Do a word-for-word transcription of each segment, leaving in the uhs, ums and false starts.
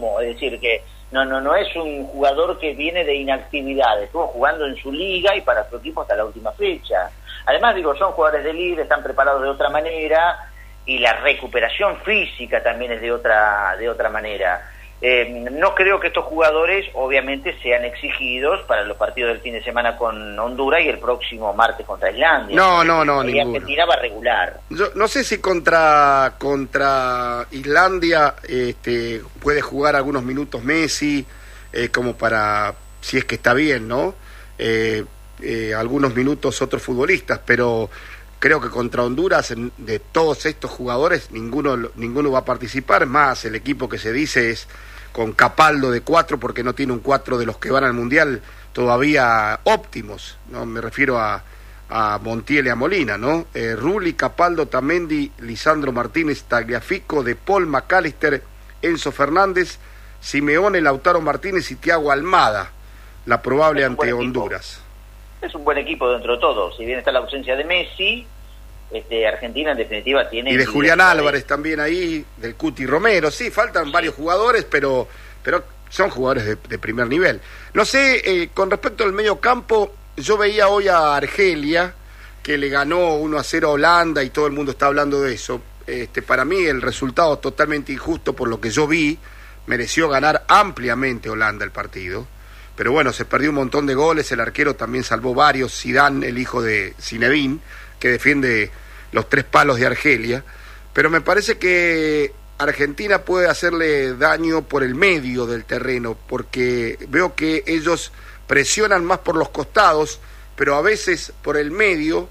cómo, es decir, que no no no es un jugador que viene de inactividad, estuvo jugando en su liga y para su equipo hasta la última fecha. Además, digo, son jugadores de liga, están preparados de otra manera y la recuperación física también es de otra de otra manera. Eh, no creo que estos jugadores obviamente sean exigidos para los partidos del fin de semana con Honduras y el próximo martes contra Islandia. No, no, no, y ninguno. Argentina va regular. Yo no sé si contra contra Islandia este, puede jugar algunos minutos Messi, eh, como para, si es que está bien, ¿no? Eh, eh, algunos minutos otros futbolistas, pero creo que contra Honduras, de todos estos jugadores, ninguno ninguno va a participar, más el equipo que se dice es con Capaldo de cuatro, porque no tiene un cuatro de los que van al Mundial todavía óptimos, ¿no? Me refiero a, a Montiel y a Molina, ¿no? Eh, Rulli, Capaldo, Tamendi, Lisandro Martínez, Tagliafico, De Paul, McAllister, Enzo Fernández, Simeone, Lautaro Martínez y Thiago Almada, la probable ante Honduras. Es un buen equipo dentro de todo, si bien está la ausencia de Messi, Este, Argentina en definitiva tiene... Y de Julián Álvarez también ahí, del Cuti Romero, sí, faltan sí. varios jugadores, pero pero son jugadores de, de primer nivel. No sé, eh, con respecto al medio campo, yo veía hoy a Argelia, que le ganó uno a cero a Holanda y todo el mundo está hablando de eso. Este, para mí el resultado totalmente injusto por lo que yo vi, mereció ganar ampliamente Holanda el partido, pero bueno, se perdió un montón de goles, el arquero también salvó varios, Zidane, el hijo de Zinedine, que defiende los tres palos de Argelia, pero me parece que Argentina puede hacerle daño por el medio del terreno, porque veo que ellos presionan más por los costados, pero a veces por el medio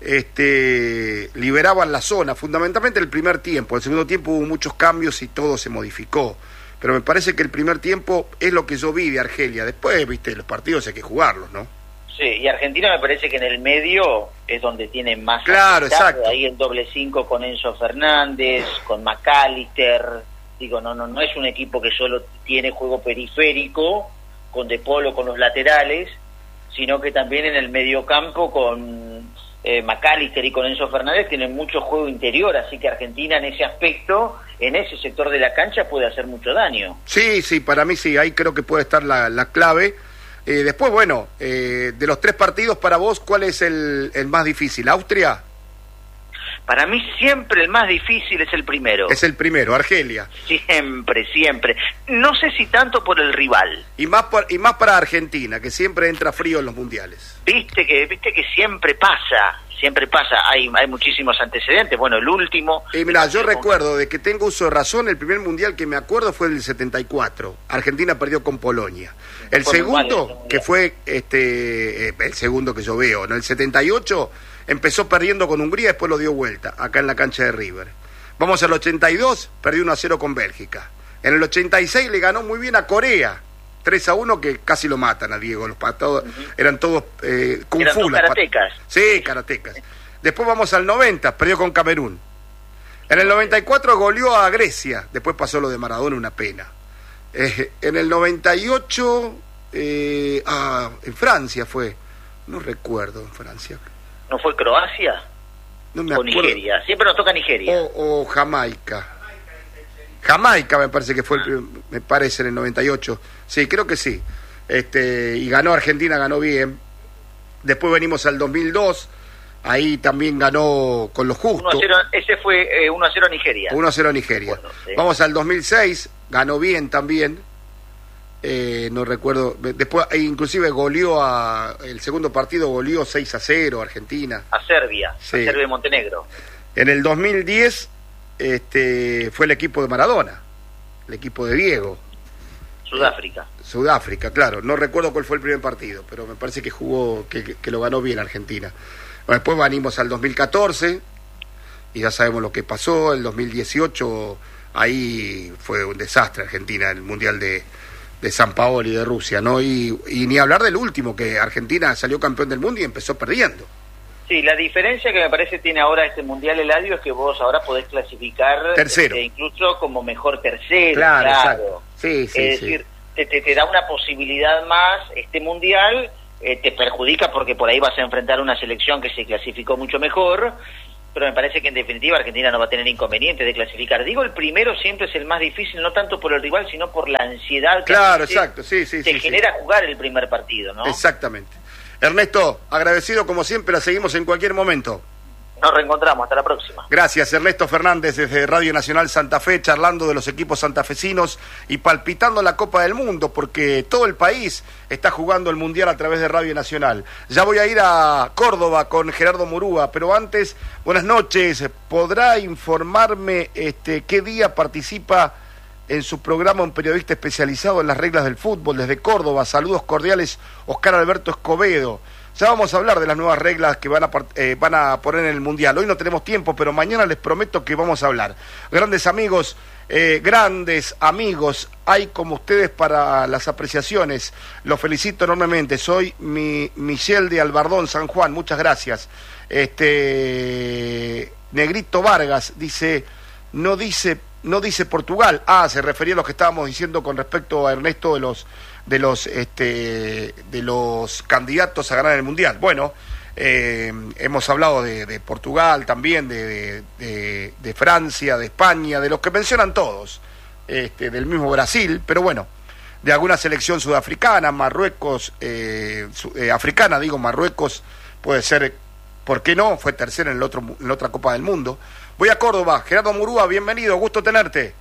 este, liberaban la zona, fundamentalmente el primer tiempo. El segundo tiempo hubo muchos cambios y todo se modificó, pero me parece que el primer tiempo es lo que yo vi de Argelia. Después, viste, los partidos hay que jugarlos, ¿no? Sí, y Argentina me parece que en el medio es donde tiene más... Claro, exacto. Ahí el doble cinco con Enzo Fernández, con McAllister. Digo, no, no, no es un equipo que solo tiene juego periférico, con De Paul o con los laterales, sino que también en el mediocampo con eh, McAllister y con Enzo Fernández tienen mucho juego interior, así que Argentina en ese aspecto, en ese sector de la cancha puede hacer mucho daño. Sí, sí, para mí sí, ahí creo que puede estar la, la clave. Eh, después, bueno, eh, de los tres partidos para vos, ¿cuál es el, el más difícil? ¿Austria? Para mí siempre el más difícil es el primero. Es el primero, Argelia. Siempre, siempre. No sé si tanto por el rival. Y más, por, y más para Argentina, que siempre entra frío en los mundiales. Viste que viste que siempre pasa, siempre pasa. Hay hay muchísimos antecedentes. Bueno, el último... Y mira, yo recuerdo, de que tengo uso de razón, el primer mundial que me acuerdo fue el setenta y cuatro. Argentina perdió con Polonia. El fue segundo, mal, que fue este eh, el segundo que yo veo, ¿no? El setenta y ocho empezó perdiendo con Hungría, después lo dio vuelta, acá en la cancha de River. Vamos al ochenta y dos, perdió uno a cero con Bélgica. En el ochenta y seis le ganó muy bien a Corea, tres a uno, que casi lo matan a Diego. Los patados uh-huh. eran todos eh, kung eran fu. Karatecas. Pat- sí, karatecas. Después vamos al noventa, perdió con Camerún. En el noventa y cuatro goleó a Grecia, después pasó lo de Maradona, una pena. Eh, en el noventa y ocho, eh, ah, en Francia fue, no recuerdo en Francia. ¿No fue Croacia? No me o acuerdo. Nigeria, siempre nos toca Nigeria. O, o Jamaica. Jamaica me parece que fue, el, me parece en el noventa y ocho. Sí, creo que sí. Este, y ganó Argentina, ganó bien. Después venimos al dos mil dos, ahí también ganó con lo justo. uno a cero, ese fue eh, uno a cero a Nigeria. uno a cero a Nigeria. Bueno, sí. Vamos al dos mil seis, ganó bien también. Eh, no recuerdo, después inclusive goleó a, el segundo partido goleó seis a cero Argentina. A Serbia, sí. A Serbia y Montenegro. En el dos mil diez este, fue el equipo de Maradona, el equipo de Diego. Sudáfrica. Eh, Sudáfrica, claro. No recuerdo cuál fue el primer partido, pero me parece que jugó, que, que, que lo ganó bien Argentina. Bueno, después venimos al dos mil catorce y ya sabemos lo que pasó. El dos mil dieciocho, ahí fue un desastre Argentina, el Mundial de... de San Paolo y de Rusia, ¿no? Y, y ni hablar del último, que Argentina salió campeón del mundo y empezó perdiendo. Sí, la diferencia que me parece tiene ahora este Mundial Eladio es que vos ahora podés clasificar tercero, eh, incluso como mejor tercero, claro. claro. Sí, sí, es sí. decir, te, te, te da una posibilidad más este Mundial, eh, te perjudica porque por ahí vas a enfrentar una selección que se clasificó mucho mejor, pero me parece que en definitiva Argentina no va a tener inconveniente de clasificar. Digo, el primero siempre es el más difícil, no tanto por el rival, sino por la ansiedad que claro, exacto, sí, sí, te sí, genera sí. jugar el primer partido, ¿no? Exactamente. Ernesto, agradecido como siempre, la seguimos en cualquier momento. Nos reencontramos, hasta la próxima. Gracias, Ernesto Fernández desde Radio Nacional Santa Fe, charlando de los equipos santafesinos y palpitando la Copa del Mundo, porque todo el país está jugando el Mundial a través de Radio Nacional. Ya voy a ir a Córdoba con Gerardo Murúa, pero antes, buenas noches. ¿Podrá informarme este, qué día participa en su programa un periodista especializado en las reglas del fútbol desde Córdoba? Saludos cordiales, Oscar Alberto Escobedo. Ya vamos a hablar de las nuevas reglas que van a, eh, van a poner en el Mundial. Hoy no tenemos tiempo, pero mañana les prometo que vamos a hablar. Grandes amigos, eh, grandes amigos, hay como ustedes para las apreciaciones. Los felicito enormemente. Soy mi Michelle de Albardón, San Juan. Muchas gracias. Este Negrito Vargas dice, no dice, no dice Portugal. Ah, se refería a lo que estábamos diciendo con respecto a Ernesto de los de los este de los candidatos a ganar el Mundial. Bueno, eh, hemos hablado de, de Portugal también, de, de, de Francia, de España, de los que mencionan todos, este, del mismo Brasil, pero bueno, de alguna selección sudafricana, Marruecos, eh, su, eh, africana, digo, Marruecos puede ser, ¿por qué no? Fue tercera en, el otro, en la otra Copa del Mundo. Voy a Córdoba. Gerardo Murúa, bienvenido, gusto tenerte.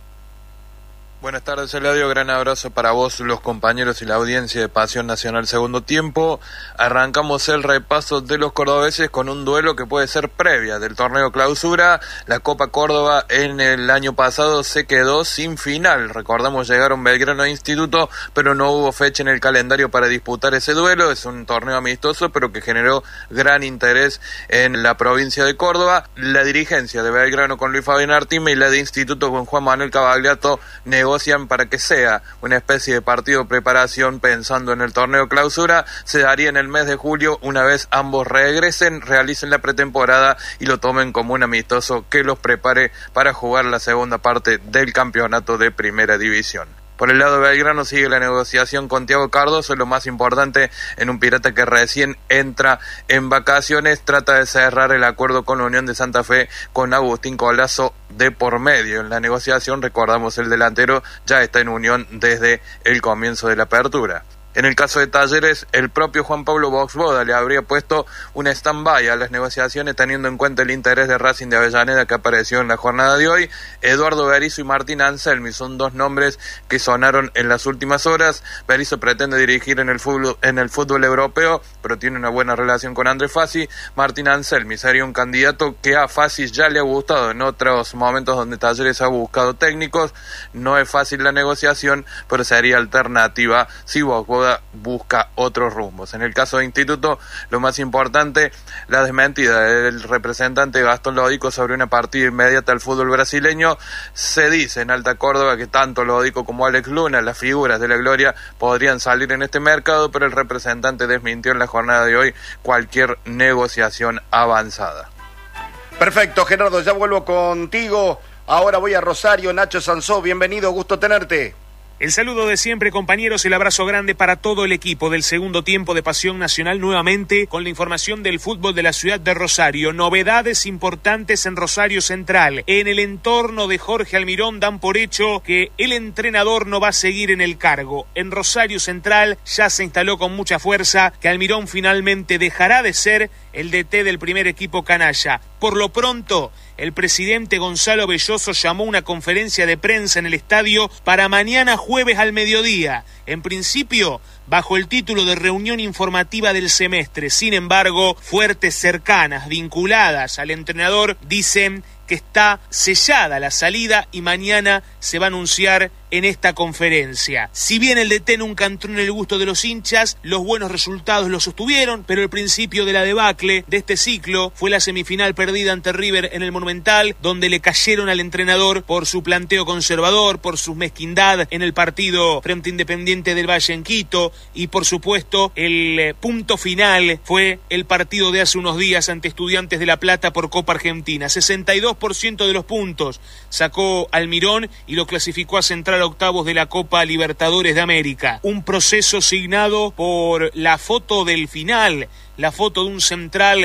Buenas tardes, Eladio, gran abrazo para vos, los compañeros y la audiencia de Pasión Nacional Segundo Tiempo. Arrancamos el repaso de los cordobeses con un duelo que puede ser previa del torneo Clausura. La Copa Córdoba en el año pasado se quedó sin final. Recordamos, llegaron Belgrano e Instituto, pero no hubo fecha en el calendario para disputar ese duelo. Es un torneo amistoso, pero que generó gran interés en la provincia de Córdoba. La dirigencia de Belgrano con Luis Fabián Artime y la de Instituto con Juan Manuel Cavagliato negocian para que sea una especie de partido de preparación pensando en el torneo Clausura. Se daría en el mes de julio, una vez ambos regresen, realicen la pretemporada y lo tomen como un amistoso que los prepare para jugar la segunda parte del campeonato de Primera División. Por el lado de Belgrano sigue la negociación con Thiago Cardoso, lo más importante en un Pirata que recién entra en vacaciones, trata de cerrar el acuerdo con la Unión de Santa Fe con Agustín Colazo de por medio. En la negociación, recordamos, el delantero ya está en Unión desde el comienzo de la apertura. En el caso de Talleres, el propio Juan Pablo Boxboda le habría puesto un stand-by a las negociaciones teniendo en cuenta el interés de Racing de Avellaneda que apareció en la jornada de hoy. Eduardo Berizzo y Martín Anselmi son dos nombres que sonaron en las últimas horas. Berizzo pretende dirigir en el fútbol, en el fútbol europeo, pero tiene una buena relación con André Fassi. Martín Anselmi sería un candidato que a Fassi ya le ha gustado en otros momentos donde Talleres ha buscado técnicos. No es fácil la negociación, pero sería alternativa si Boxboda busca otros rumbos. En el caso de Instituto, lo más importante, la desmentida del representante Gastón Lodico sobre una partida inmediata al fútbol brasileño. Se dice en Alta Córdoba que tanto Lodico como Alex Luna, las figuras de la gloria, podrían salir en este mercado, pero el representante desmintió en la jornada de hoy cualquier negociación avanzada. Perfecto, Gerardo, ya vuelvo contigo. Ahora voy a Rosario. Nacho Sansó, bienvenido, gusto tenerte. El saludo de siempre, compañeros, el abrazo grande para todo el equipo del segundo tiempo de Pasión Nacional, nuevamente con la información del fútbol de la ciudad de Rosario. Novedades importantes en Rosario Central. En el entorno de Jorge Almirón dan por hecho que el entrenador no va a seguir en el cargo. En Rosario Central ya se instaló con mucha fuerza que Almirón finalmente dejará de ser el D T del primer equipo canalla. Por lo pronto, el presidente Gonzalo Belloso llamó una conferencia de prensa en el estadio para mañana jueves al mediodía. En principio, bajo el título de reunión informativa del semestre. Sin embargo, fuertes cercanas, vinculadas al entrenador, dicen que está sellada la salida y mañana se va a anunciar en esta conferencia. Si bien el D T nunca entró en el gusto de los hinchas, los buenos resultados lo sostuvieron, pero el principio de la debacle de este ciclo fue la semifinal perdida ante River en el Monumental, donde le cayeron al entrenador por su planteo conservador, por su mezquindad en el partido frente a Independiente del Valle en Quito, y por supuesto el punto final fue el partido de hace unos días ante Estudiantes de La Plata por Copa Argentina. sesenta y dos por ciento de los puntos sacó Almirón y lo clasificó a Central a octavos de la Copa Libertadores de América. Un proceso signado por la foto del final, la foto de un Central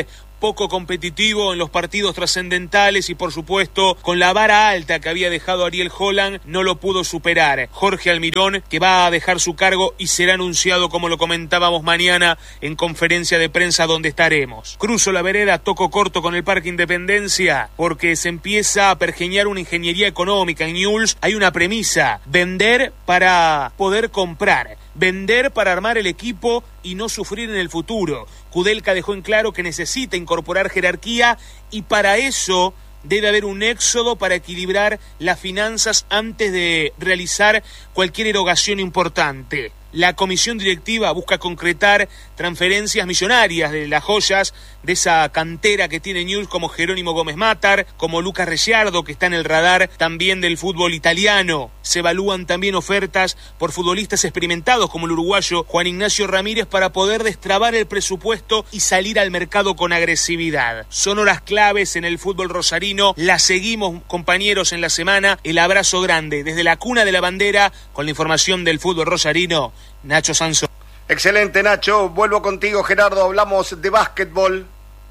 poco competitivo en los partidos trascendentales y por supuesto con la vara alta que había dejado Ariel Holland no lo pudo superar. Jorge Almirón, que va a dejar su cargo y será anunciado, como lo comentábamos mañana, en conferencia de prensa donde estaremos. Cruzo la vereda, toco corto con el Parque Independencia porque se empieza a pergeñar una ingeniería económica. En Newell's hay una premisa: vender para poder comprar, vender para armar el equipo y no sufrir en el futuro. Kudelka dejó en claro que necesita incorporar jerarquía y para eso debe haber un éxodo para equilibrar las finanzas antes de realizar cualquier erogación importante. La comisión directiva busca concretar transferencias millonarias de las joyas de esa cantera que tiene Newell's, como Jerónimo Gómez Matar, como Lucas Ricciardo, que está en el radar también del fútbol italiano. Se evalúan también ofertas por futbolistas experimentados como el uruguayo Juan Ignacio Ramírez para poder destrabar el presupuesto y salir al mercado con agresividad. Son horas claves en el fútbol rosarino. La seguimos, compañeros, en la semana. El abrazo grande desde la cuna de la bandera con la información del fútbol rosarino. Nacho Sansón. Excelente, Nacho. Vuelvo contigo, Gerardo. Hablamos de básquetbol.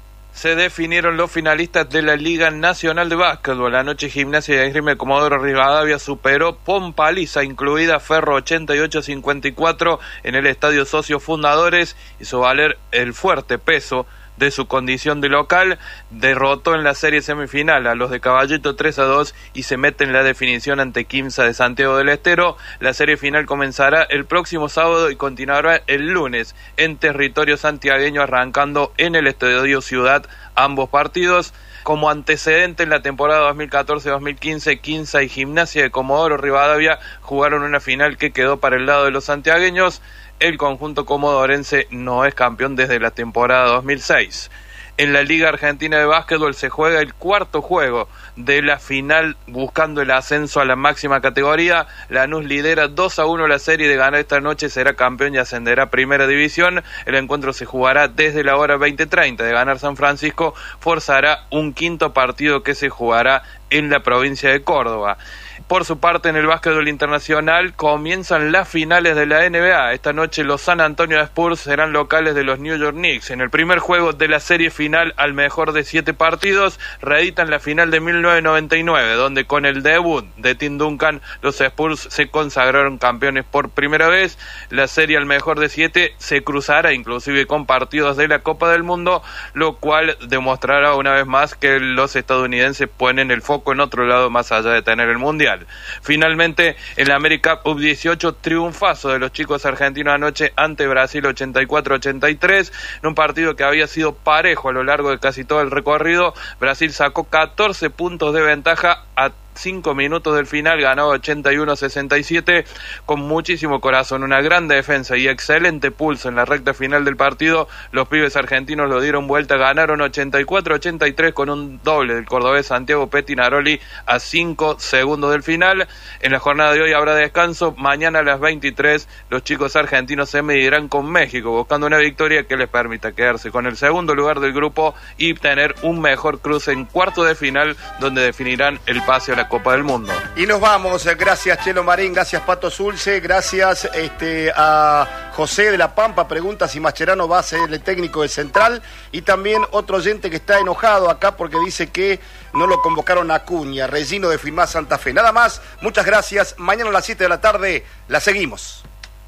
Se definieron los finalistas de la Liga Nacional de Básquetbol. Anoche Gimnasia de Esgrima Comodoro Rivadavia superó con paliza, incluida Ferro ochenta y ocho a cincuenta y cuatro en el Estadio Socios Fundadores. Hizo valer el fuerte peso de su condición de local. Derrotó en la serie semifinal a los de Caballito tres a dos y se mete en la definición ante Quimsa de Santiago del Estero. La serie final comenzará el próximo sábado y continuará el lunes en territorio santiagueño, arrancando en el Estadio Ciudad ambos partidos. Como antecedente, en la temporada dos mil catorce dos mil quince, Quimsa y Gimnasia de Comodoro Rivadavia jugaron una final que quedó para el lado de los santiagueños. El conjunto comodorense no es campeón desde la temporada dos mil seis. En la Liga Argentina de Básquetbol se juega el cuarto juego de la final buscando el ascenso a la máxima categoría. Lanús lidera dos a uno la serie. De ganar esta noche será campeón y ascenderá a Primera División. El encuentro se jugará desde la hora veinte treinta. De ganar San Francisco forzará un quinto partido que se jugará en la provincia de Córdoba. Por su parte, en el básquetbol internacional comienzan las finales de la N B A. Esta noche los San Antonio Spurs serán locales de los New York Knicks. En el primer juego de la serie final al mejor de siete partidos, reeditan la final de mil novecientos noventa y nueve, donde con el debut de Tim Duncan los Spurs se consagraron campeones por primera vez. La serie al mejor de siete se cruzará inclusive con partidos de la Copa del Mundo, lo cual demostrará una vez más que los estadounidenses ponen el foco en otro lado más allá de tener el Mundial. Finalmente, en la América U dieciocho, triunfazo de los chicos argentinos anoche ante Brasil ochenta y cuatro a ochenta y tres, en un partido que había sido parejo a lo largo de casi todo el recorrido. Brasil sacó catorce puntos de ventaja a cinco minutos del final, ganó ochenta y uno a sesenta y siete con muchísimo corazón, una gran defensa y excelente pulso en la recta final del partido. Los pibes argentinos lo dieron vuelta, ganaron ochenta y cuatro a ochenta y tres con un doble del cordobés Santiago Pettinaroli a cinco segundos del final. En la jornada de hoy habrá descanso. Mañana a las veintitrés los chicos argentinos se medirán con México, buscando una victoria que les permita quedarse con el segundo lugar del grupo y tener un mejor cruce en cuarto de final, donde definirán el pase a la Copa del Mundo. Y nos vamos. Gracias, Chelo Marín, gracias, Pato Zulce, gracias este, a José de la Pampa. Pregunta si Mascherano va a ser el técnico de Central. Y también otro oyente que está enojado acá porque dice que no lo convocaron a Acuña, Regino de Filmar Santa Fe. Nada más, muchas gracias. Mañana a las siete de la tarde la seguimos.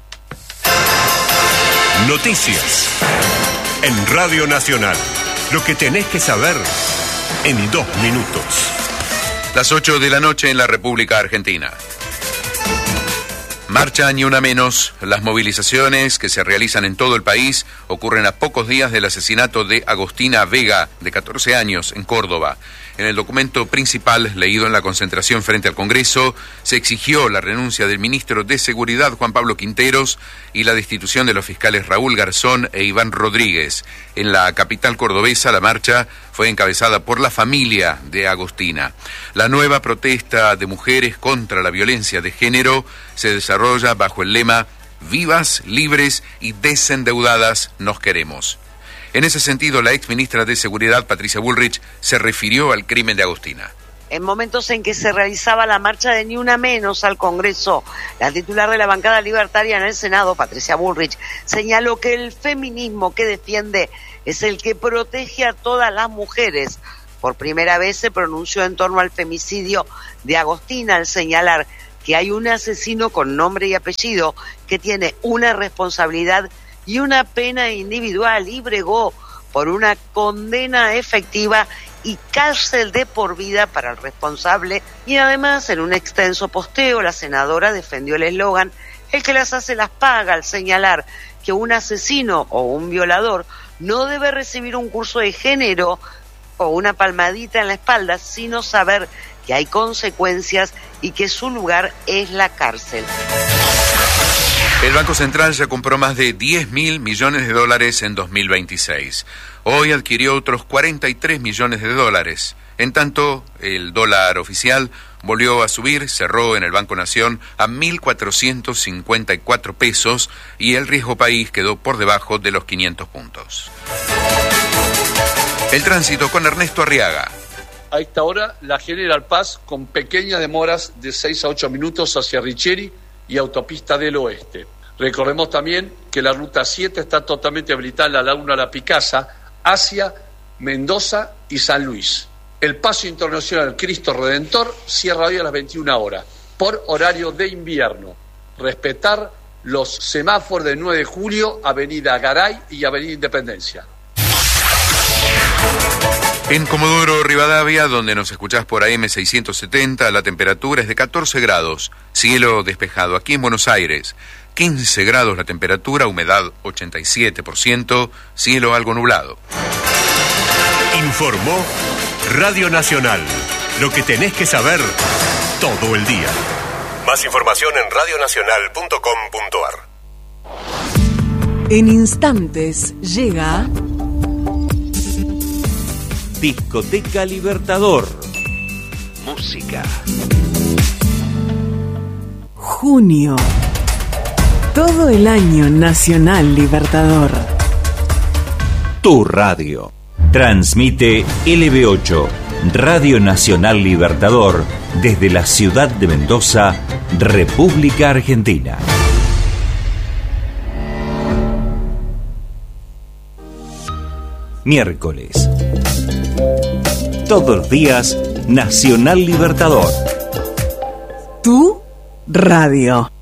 Noticias en Radio Nacional. Lo que tenés que saber en dos minutos. Las ocho de la noche en la República Argentina. Marcha Ni Una Menos. Las movilizaciones que se realizan en todo el país ocurren a pocos días del asesinato de Agostina Vega, de catorce años, en Córdoba. En el documento principal, leído en la concentración frente al Congreso, se exigió la renuncia del ministro de Seguridad, Juan Pablo Quinteros, y la destitución de los fiscales Raúl Garzón e Iván Rodríguez. En la capital cordobesa, la marcha fue encabezada por la familia de Agostina. La nueva protesta de mujeres contra la violencia de género se desarrolla bajo el lema "Vivas, libres y desendeudadas nos queremos". En ese sentido, la exministra de Seguridad, Patricia Bullrich, se refirió al crimen de Agostina. En momentos en que se realizaba la marcha de Ni Una Menos al Congreso, la titular de la bancada libertaria en el Senado, Patricia Bullrich, señaló que el feminismo que defiende es el que protege a todas las mujeres. Por primera vez se pronunció en torno al femicidio de Agostina al señalar que hay un asesino con nombre y apellido que tiene una responsabilidad y una pena individual y bregó por una condena efectiva y cárcel de por vida para el responsable. Y además, en un extenso posteo, la senadora defendió el eslogan "el que las hace las paga", al señalar que un asesino o un violador no debe recibir un curso de género o una palmadita en la espalda, sino saber que hay consecuencias y que su lugar es la cárcel. El Banco Central ya compró más de diez mil millones de dólares en dos mil veintiséis. Hoy adquirió otros cuarenta y tres millones de dólares. En tanto, el dólar oficial volvió a subir, cerró en el Banco Nación a mil cuatrocientos cincuenta y cuatro pesos y el riesgo país quedó por debajo de los quinientos puntos. El tránsito con Ernesto Arriaga. A esta hora, la General Paz con pequeñas demoras de seis a ocho minutos hacia Richeri y Autopista del Oeste. Recordemos también que la Ruta siete está totalmente habilitada en la Laguna La Picasa hacia Mendoza y San Luis. El Paso Internacional Cristo Redentor cierra hoy a las veintiuna horas por horario de invierno. Respetar los semáforos del nueve de julio, Avenida Garay y Avenida Independencia. En Comodoro Rivadavia, donde nos escuchás por A M seiscientos setenta, la temperatura es de catorce grados, cielo despejado. Aquí en Buenos Aires, quince grados la temperatura, humedad ochenta y siete por ciento, cielo algo nublado. Informó Radio Nacional, lo que tenés que saber todo el día. Más información en radio nacional punto com punto a r. En instantes llega Discoteca Libertador. Música. Junio. Todo el año Nacional Libertador. Tu radio. Transmite L B ocho, Radio Nacional Libertador, desde la ciudad de Mendoza, República Argentina. Miércoles. Todos los días, Nacional Libertador. Tu radio.